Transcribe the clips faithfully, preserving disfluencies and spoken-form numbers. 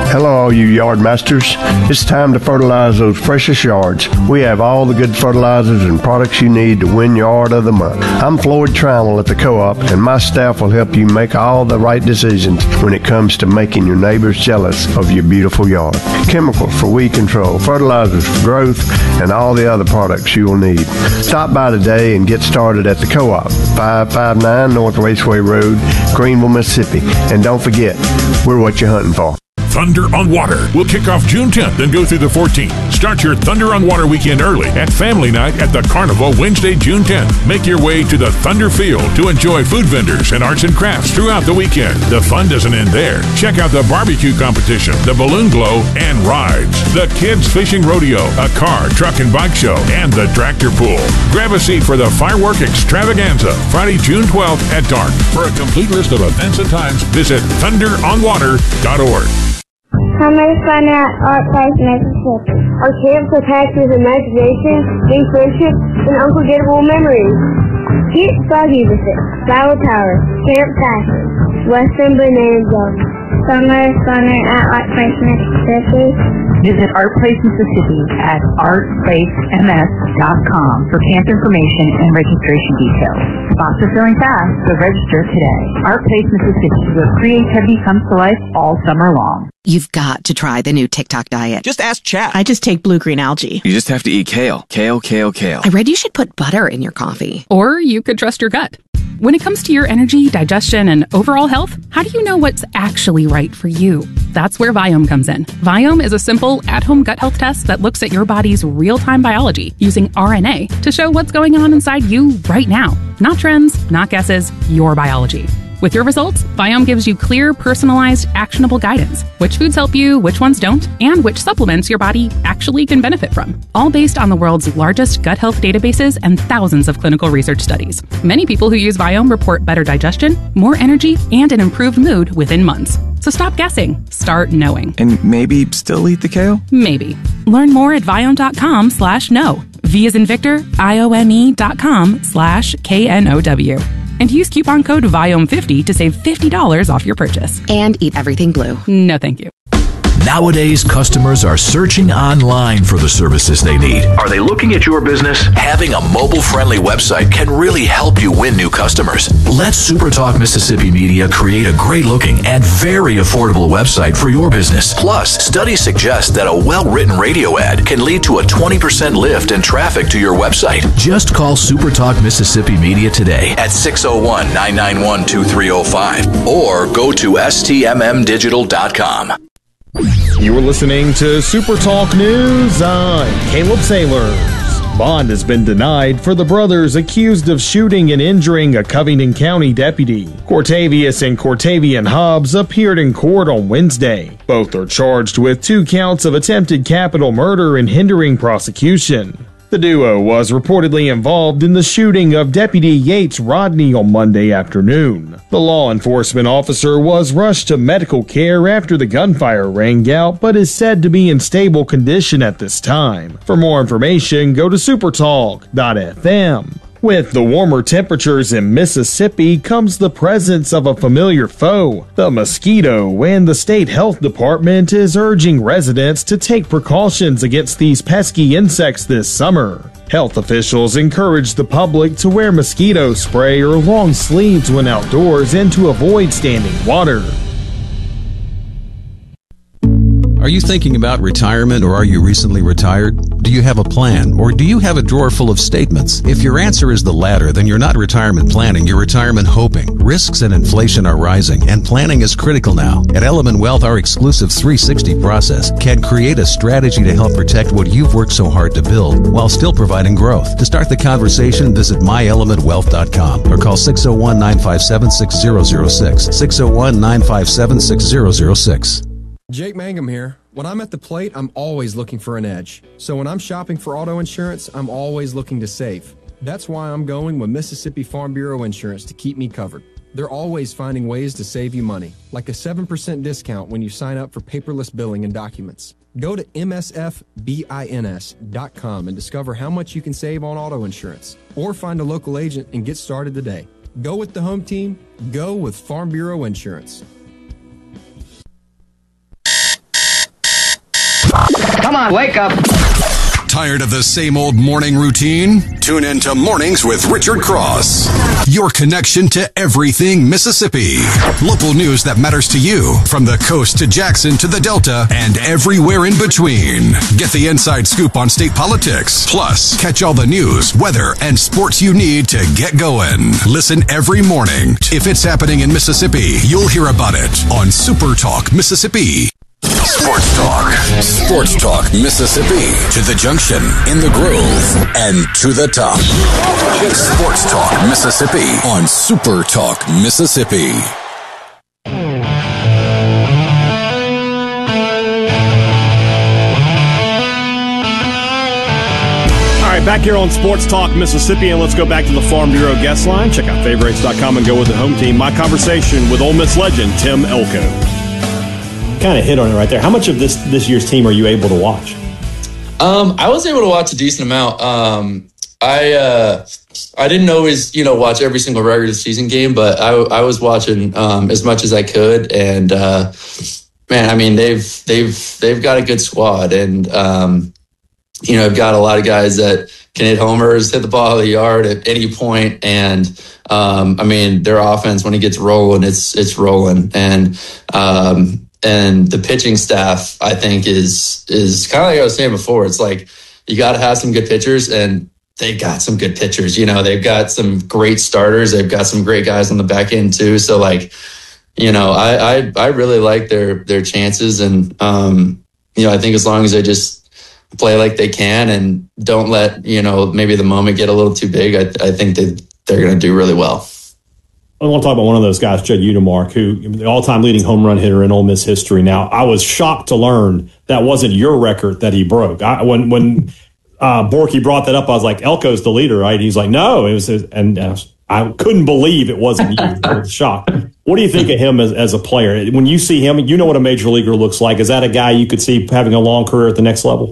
Hello, all you yard masters. It's time to fertilize those precious yards. We have all the good fertilizers and products you need to win Yard of the Month. I'm Floyd Trammell at the Co-op, and my staff will help you make all the right decisions when it comes to making your neighbors jealous of your beautiful yard. Chemicals for weed control, fertilizers for growth, and all the other products you will need. Stop by today and get started at the Co-op, five five nine North Raceway Road, Greenville, Mississippi. And don't forget, we're what you're hunting for. Thunder on Water will kick off June tenth and go through the fourteenth. Start your Thunder on Water weekend early at Family Night at the Carnival Wednesday, June tenth. Make your way to the Thunder Field to enjoy food vendors and arts and crafts throughout the weekend. The fun doesn't end there. Check out the barbecue competition, the balloon glow, and rides. The Kids Fishing Rodeo, a car, truck, and bike show, and the tractor pull. Grab a seat for the Firework Extravaganza, Friday, June twelfth at dark. For a complete list of events and times, visit thunder on water dot org. Come and find out Art Place, Mississippi. Our camps are packed with imagination, new friendships, and unforgettable memories. Get foggy with it. Flower Tower, Camp Fashion, Western Bonanza. Summer Funner at Art Place, Mississippi. Visit Art Place, Mississippi at art place m s dot com for camp information and registration details. Spots are filling fast, so register today. Art Place, Mississippi, where creativity comes to life all summer long. You've got to try the new TikTok diet. Just ask chat. I just take blue-green algae. You just have to eat kale. Kale, kale, kale. I read you should put butter in your coffee. Or you could trust your gut. When it comes to your energy, digestion, and overall health, how do you know what's actually right for you? That's where Viome comes in. Viome is a simple, at-home gut health test that looks at your body's real-time biology using R N A to show what's going on inside you right now. Not trends, not guesses, your biology. With your results, Viome gives you clear, personalized, actionable guidance. Which foods help you, which ones don't, and which supplements your body actually can benefit from. All based on the world's largest gut health databases and thousands of clinical research studies. Many people who use Viome report better digestion, more energy, and an improved mood within months. So stop guessing. Start knowing. And maybe still eat the kale? Maybe. Learn more at Viome.com slash know. V as in Victor, I O M E dot com slash K N O W. And use coupon code Viome fifty to save fifty dollars off your purchase. And eat everything blue. No, thank you. Nowadays, customers are searching online for the services they need. Are they looking at your business? Having a mobile-friendly website can really help you win new customers. Let SuperTalk Mississippi Media create a great-looking and very affordable website for your business. Plus, studies suggest that a well-written radio ad can lead to a twenty percent lift in traffic to your website. Just call SuperTalk Mississippi Media today at six oh one, nine nine one, two three oh five or go to S T M M digital dot com. You are listening to Super Talk News. I'm Caleb Sailors. Bond has been denied for the brothers accused of shooting and injuring a Covington County deputy. Cortavius and Cortavian Hobbs appeared in court on Wednesday. Both are charged with two counts of attempted capital murder and hindering prosecution. The duo was reportedly involved in the shooting of Deputy Yates Rodney on Monday afternoon. The law enforcement officer was rushed to medical care after the gunfire rang out, but is said to be in stable condition at this time. For more information, go to supertalk dot f m. With the warmer temperatures in Mississippi comes the presence of a familiar foe, the mosquito, and the state health department is urging residents to take precautions against these pesky insects this summer. Health officials encourage the public to wear mosquito spray or long sleeves when outdoors and to avoid standing water. Are you thinking about retirement, or are you recently retired? Do you have a plan, or do you have a drawer full of statements? If your answer is the latter, then you're not retirement planning, you're retirement hoping. Risks and inflation are rising, and planning is critical now. At Element Wealth, our exclusive three sixty process can create a strategy to help protect what you've worked so hard to build, while still providing growth. To start the conversation, visit my element wealth dot com or call six oh one, nine five seven, six oh oh six, six oh one, nine five seven, six oh oh six. Jake Mangum here. When I'm at the plate, I'm always looking for an edge. So when I'm shopping for auto insurance, I'm always looking to save. That's why I'm going with Mississippi Farm Bureau Insurance to keep me covered. They're always finding ways to save you money, like a seven percent discount when you sign up for paperless billing and documents. Go to M S F bins dot com and discover how much you can save on auto insurance, or find a local agent and get started today. Go with the home team. Go with Farm Bureau Insurance. on, wake up. Tired of the same old morning routine? Tune in to Mornings with Richard Cross. Your connection to everything Mississippi. Local news that matters to you, from the coast to Jackson to the Delta and everywhere in between. Get the inside scoop on state politics. Plus, catch all the news, weather, and sports you need to get going. Listen every morning. If it's happening in Mississippi, you'll hear about it on Super Talk Mississippi. Sports Talk. Sports Talk Mississippi. To the junction, in the groove, and to the top. It's Sports Talk Mississippi on Super Talk Mississippi. All right, back here on Sports Talk Mississippi, and let's go back to the Farm Bureau guest line. Check out favorites dot com and go with the home team. My conversation with Ole Miss legend Tim Elko. Kind of hit on it right there. How much of this this year's team are you able to watch? Um, I was able to watch a decent amount. Um, I uh, I didn't always, you know, watch every single regular season game, but I I was watching um, as much as I could. And uh, man, I mean, they've they've they've got a good squad, and um, you know, I've got a lot of guys that can hit homers, hit the ball of the yard at any point, and um, I mean, their offense when it gets rolling, it's it's rolling, and um, And the pitching staff, I think, is is kind of like I was saying before. It's like you got to have some good pitchers, and they got some good pitchers. You know, they've got some great starters. They've got some great guys on the back end too. So, like, you know, I I, I really like their their chances, and um, you know, I think as long as they just play like they can and don't let, you know, maybe the moment get a little too big, I I think they they're going to do really well. I want to talk about one of those guys, Judd Udemark, who the all-time leading home run hitter in Ole Miss history. Now, I was shocked to learn that wasn't your record that he broke. I, when when uh, Borky brought that up, I was like, Elko's the leader, right? He's like, no, it was his, and uh, I couldn't believe it wasn't you. I was shocked. What do you think of him as, as a player? When you see him, you know what a major leaguer looks like. Is that a guy you could see having a long career at the next level?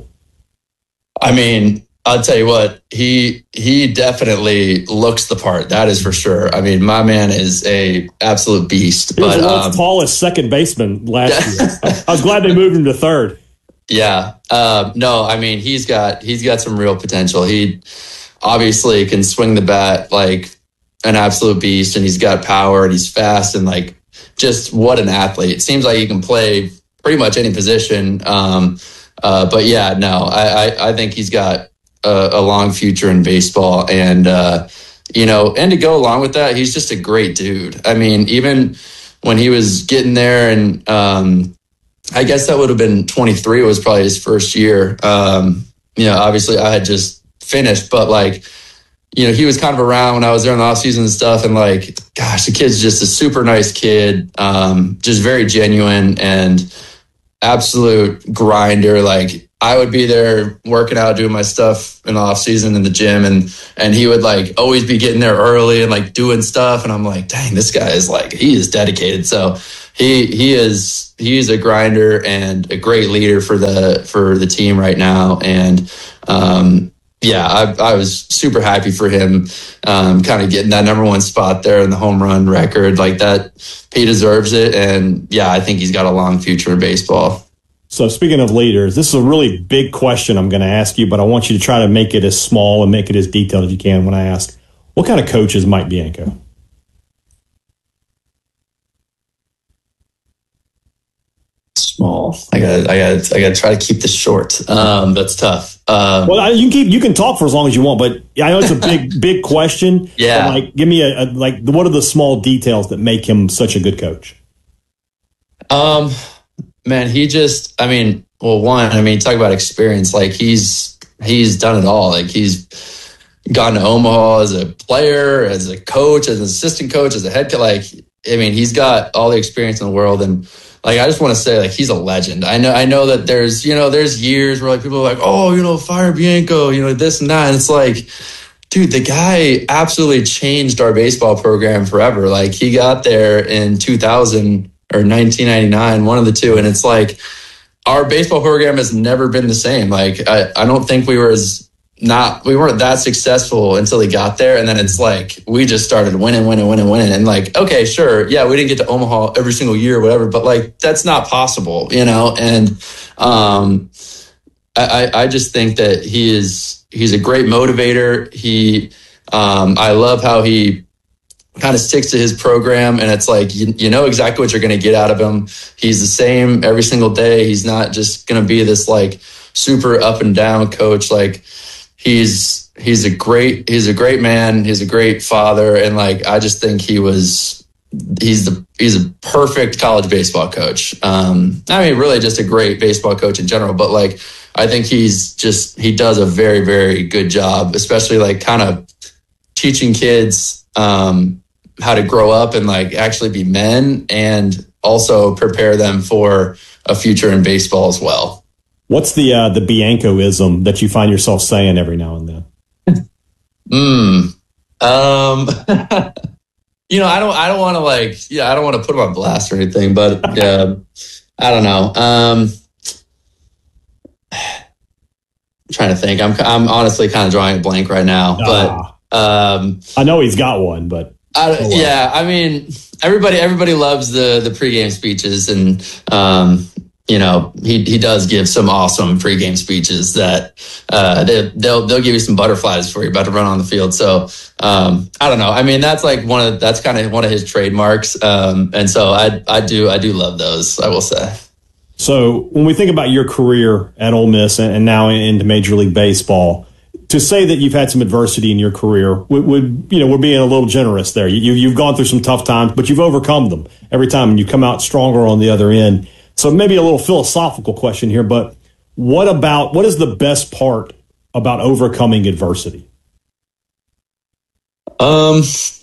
I mean, I'll tell you what, he he definitely looks the part. That is for sure. I mean, my man is a absolute beast. He was but, the world's um, tallest second baseman last year. I was glad they moved him to third. Yeah. Uh, no, I mean, he's got he's got some real potential. He obviously can swing the bat like an absolute beast, and he's got power, and he's fast, and like just what an athlete. It seems like he can play pretty much any position. Um, uh, but yeah, no, I, I, I think he's got A, a long future in baseball, and uh, you know, and to go along with that, he's just a great dude. I mean, even when he was getting there, and um, I guess that would have been twenty-three was probably his first year. Um, you know, obviously I had just finished, but like, you know, he was kind of around when I was there in the off season and stuff, and like, gosh, the kid's just a super nice kid, um, just very genuine and absolute grinder. Like, I would be there working out, doing my stuff in the off season in the gym, and and he would like always be getting there early and like doing stuff. And I'm like, dang, this guy is like, he is dedicated. So he he is he is a grinder and a great leader for the for the team right now. And um, yeah, I, I was super happy for him, um, kind of getting that number one spot there in the home run record like that. He deserves it, and yeah, I think he's got a long future in baseball. So speaking of leaders, this is a really big question I'm going to ask you, but I want you to try to make it as small and make it as detailed as you can when I ask, what kind of coach is Mike Bianco? Small. I got. I got. I got to try to keep this short. Um, that's tough. Um, well, you can keep. You can talk for as long as you want, but I know it's a big, big question. Yeah. Like, give me a, a like. What are the small details that make him such a good coach? Um. Man, he just, I mean, well, one, I mean, talk about experience. Like he's, he's done it all. Like he's gone to Omaha as a player, as a coach, as an assistant coach, as a head coach. Like, I mean, he's got all the experience in the world. And like, I just want to say, like, he's a legend. I know, I know that there's, you know, there's years where like people are like, oh, you know, fire Bianco, you know, this and that. And it's like, dude, the guy absolutely changed our baseball program forever. Like he got there in two thousand or nineteen ninety-nine, one of the two. And it's like, our baseball program has never been the same. Like, I, I don't think we were as not, we weren't that successful until he got there. And then it's like, we just started winning, winning, winning, winning. And like, okay, sure. Yeah. We didn't get to Omaha every single year or whatever, but like, that's not possible, you know? And, um, I, I just think that he is he's a great motivator. He um, I love how he kind of sticks to his program, and it's like you, you know exactly what you're going to get out of him. He's the same every single day. He's not just going to be this like super up and down coach. Like he's he's a great he's a great man. He's a great father, and like I just think he was he's the he's a perfect college baseball coach. Um, I mean, really just a great baseball coach in general. But like I think he's just he does a very very good job, especially like kind of teaching kids um, how to grow up and like actually be men, and also prepare them for a future in baseball as well. What's the uh, the Biancoism that you find yourself saying every now and then? Hmm. Um. you know, I don't. I don't want to like. Yeah, I don't want to put him on blast or anything. But uh, I don't know. Um. I'm trying to think. I'm. I'm honestly kind of drawing a blank right now. Ah. But um, I know he's got one. But I, oh, well. yeah, I mean, everybody. Everybody loves the the pregame speeches, and um. You know, he he does give some awesome pregame speeches that uh, they, they'll they'll give you some butterflies before you're about to run on the field. So um, I don't know. I mean, that's like one of that's kind of one of his trademarks. Um, and so I I do I do love those, I will say. So when we think about your career at Ole Miss and, and now into Major League Baseball, to say that you've had some adversity in your career would, would you know we're being a little generous there. You you've gone through some tough times, but you've overcome them every time, and you come out stronger on the other end. So maybe a little philosophical question here, but what about, what is the best part about overcoming adversity? Um,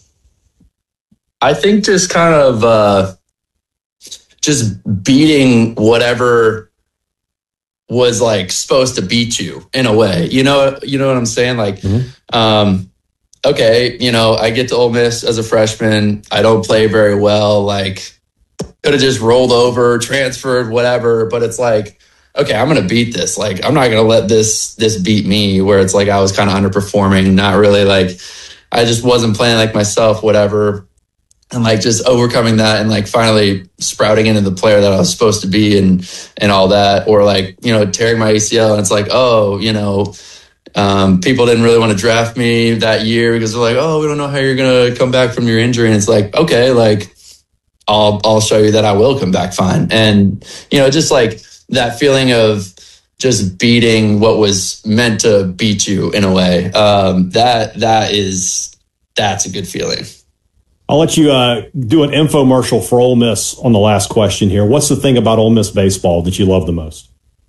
I think just kind of, uh, just beating whatever was like supposed to beat you in a way, you know, you know what I'm saying? Like, mm-hmm. um, okay, you know, I get to Ole Miss as a freshman. I don't play very well. Like, could have just rolled over, transferred, whatever. But it's like, okay, I'm going to beat this. Like, I'm not going to let this this beat me, where it's like I was kind of underperforming, not really like I just wasn't playing like myself, whatever. And like just overcoming that and like finally sprouting into the player that I was supposed to be and and all that. Or like, you know, tearing my A C L and it's like, oh, you know, um, people didn't really want to draft me that year because they're like, oh, we don't know how you're going to come back from your injury. And it's like, okay, like, I'll I'll show you that I will come back fine. And, you know, just like that feeling of just beating what was meant to beat you in a way, um, that that is, that's a good feeling. I'll let you uh, do an infomercial for Ole Miss on the last question here. What's the thing about Ole Miss baseball that you love the most?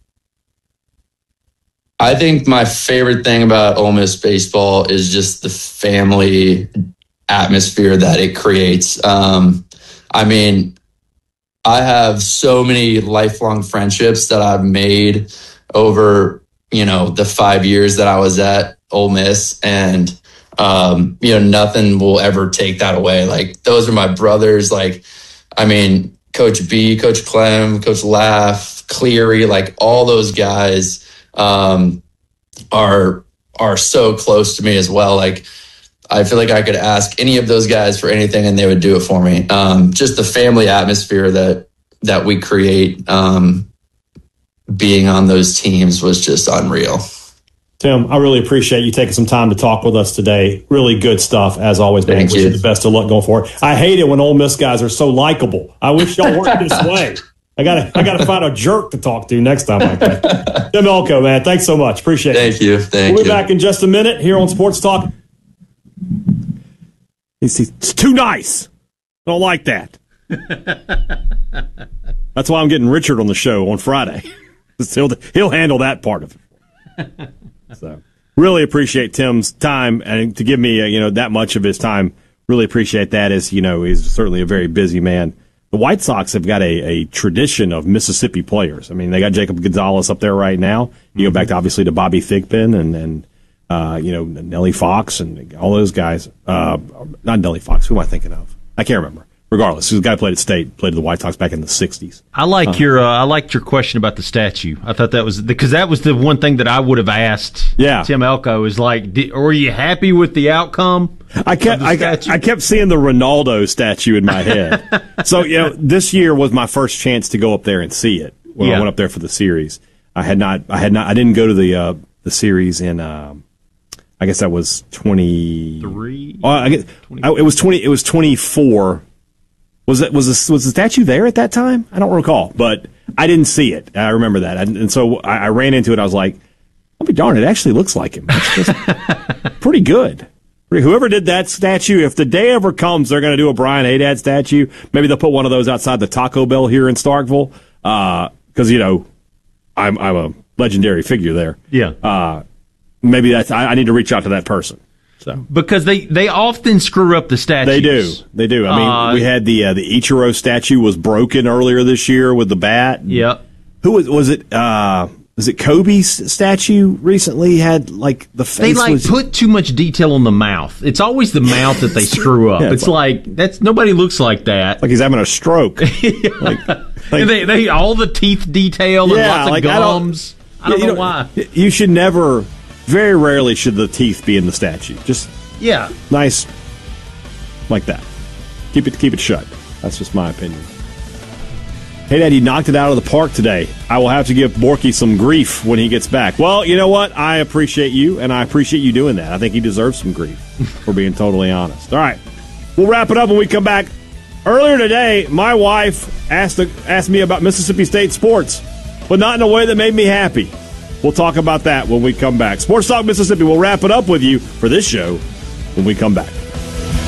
I think my favorite thing about Ole Miss baseball is just the family atmosphere that it creates. Um, I mean, I have so many lifelong friendships that I've made over, you know, the five years that I was at Ole Miss, and, um, you know, nothing will ever take that away. Like, those are my brothers. Like, I mean, Coach B, Coach Clem, Coach Laugh, Cleary, like all those guys, um, are, are so close to me as well. Like, I feel like I could ask any of those guys for anything and they would do it for me. Um, just the family atmosphere that that we create um, being on those teams was just unreal. Tim, I really appreciate you taking some time to talk with us today. Really good stuff, as always, man. Thank Wish you. you the best of luck going forward. I hate it when Ole Miss guys are so likable. I wish y'all weren't this way. I gotta, I gotta find a jerk to talk to next time I can. Tim Elko, man, thanks so much. Appreciate Thank it. Thank you. Thank we'll you. We'll be back in just a minute here on Sports Talk. It's too nice. I don't like that. That's why I'm getting Richard on the show on Friday. He'll, he'll handle that part of it. So, really appreciate Tim's time and to give me, uh, you know, that much of his time. Really appreciate that. As you know, he's certainly a very busy man. The White Sox have got a, a tradition of Mississippi players. I mean, they got Jacob Gonzalez up there right now. You go back to obviously to Bobby Thigpen and and. Uh, you know, Nellie Fox and all those guys. Uh, not Nellie Fox. Who am I thinking of? I can't remember. Regardless, this guy played at State, played at the White Sox back in the sixties. I like uh, your. Uh, I liked your question about the statue. I thought that was because that was the one thing that I would have asked. Yeah. Tim Elko is like, did, were you happy with the outcome? I kept I, I kept seeing the Ronaldo statue in my head. So you know, this year was my first chance to go up there and see it when yeah. I went up there for the series. I had not. I had not. I didn't go to the uh, the series in. Uh, I guess that was twenty three. Oh, I guess I, it was twenty. It was twenty four. Was it was this, was the statue there at that time? I don't recall, but I didn't see it. I remember that, and, and so I, I ran into it. I was like, "I'll be darned! It actually looks like him. It's just pretty good." Whoever did that statue, if the day ever comes, they're going to do a Brian Haydad statue. Maybe they'll put one of those outside the Taco Bell here in Starkville, because uh, you know I'm I'm a legendary figure there. Yeah. Uh, maybe that's I, I need to reach out to that person. So because they, they often screw up the statues. They do. They do. I mean, uh, we had the uh, the Ichiro statue was broken earlier this year with the bat. Yep. Who was was it? Uh, was it Kobe's statue recently had like the face? They like was, put too much detail on the mouth. It's always the mouth that they screw up. Yeah, it's, it's like, like that's nobody looks like that. Like he's having a stroke. like, like, they, they all the teeth detail and yeah, lots of like gums. I don't, I don't you know, know why. You should never. Very rarely should the teeth be in the statue. Just yeah, nice like that. Keep it keep it shut. That's just my opinion. Hey, Dad, you knocked it out of the park today. I will have to give Borky some grief when he gets back. Well, you know what? I appreciate you, and I appreciate you doing that. I think he deserves some grief, for being totally honest. All right, we'll wrap it up when we come back. Earlier today, my wife asked asked me about Mississippi State sports, but not in a way that made me happy. We'll talk about that when we come back. Sports Talk Mississippi will wrap it up with you for this show when we come back.